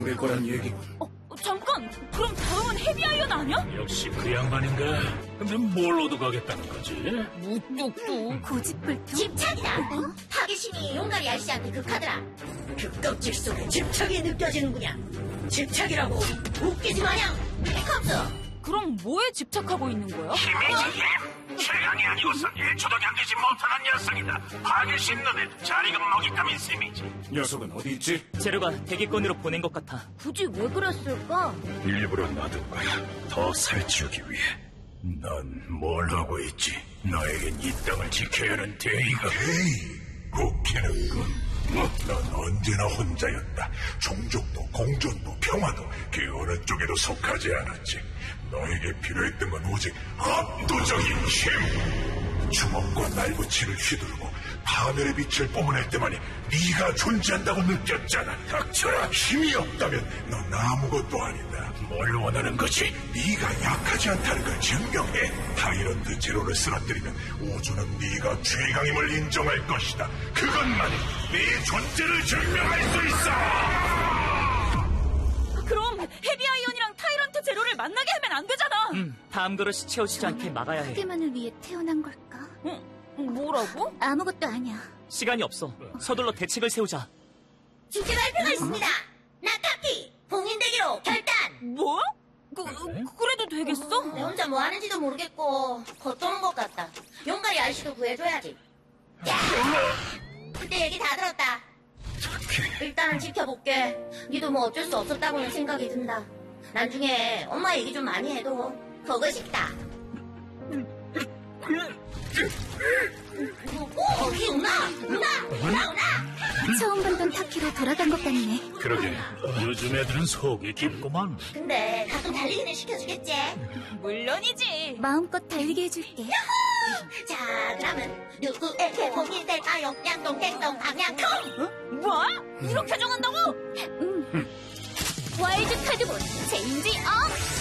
될 거란 얘기. 잠깐! 그럼 다음은 헤비아이언 아니야? 역시 그 양반인가? 근데 뭘 얻어가겠다는 거지? 무뚝뚝 고집불통? 집착이다. 하기심이 용가리 아저씨한테 극하더라. 그 껍질 속에 집착이 느껴지는구냐. 집착이라고 웃기지 마냥. 컵스. 그럼 뭐에 집착하고 있는 거야? 힘이지. 최강이 아니고선 1초도 견디지 못하는 녀석이다. 하기심 눈에 잘 익은 먹잇감인 셈이지. 녀석은 어디 있지? 재료가 대기권으로 보낸 것 같아. 굳이 왜 그랬을까? 일부러 놔둔 거야. 더 살찌우기 위해. 넌 뭘 하고 있지? 너에겐 이 땅을 지켜야 하는 대의가. 웃기는군. 넌 언제나 혼자였다. 종족도 공존도 평화도 그 어느 쪽에도 속하지 않았지. 너에게 필요했던 건 오직 압도적인 힘. 주먹과 날붙이를 휘두르고 하늘의 빛을 뿜어낼 때만이 네가 존재한다고 느꼈잖아. 닥쳐라. 힘이 없다면 넌 아무것도 아니다. 뭘 원하는 거지? 네가 약하지 않다는 걸 증명해. 타이런트 제로를 쓰러뜨리면 우주는 네가 최강임을 인정할 것이다. 그것만이 네 존재를 증명할 수 있어. 그럼 헤비아이언이랑 타이런트 제로를 만나게 하면 안 되잖아. 다음 그릇이 채워지지 않게 막아야 해. 크게만을 위해 태어난 걸까? 뭐라고? 아무것도 아니야. 시간이 없어. 서둘러 대책을 세우자. 주제 발표가 있습니다. 나 타키 봉인되기로 결단. 뭐? 그래도 되겠어? 내 혼자 뭐 하는지도 모르겠고 겉도는 것 같다. 용가리 아저씨도 구해줘야지. 야! 그때 얘기 다 들었다. 일단은 지켜볼게. 니도 뭐 어쩔 수 없었다고는 생각이 든다. 나중에 엄마 얘기 좀 많이 해도 보고 싶다. 누나! 처음 봤던 타키로 돌아간 것 같네. 그러게. 요즘 애들은 속이 깊구만. 근데 가끔 달리기는 시켜주겠지? 물론이지. 마음껏 달리게 해줄게. 자, 그러면 누구에게 봉인될까요? 양동댕동 방향콩! 뭐? 이렇게 정한다고? 와일드 카드본 체인지 업!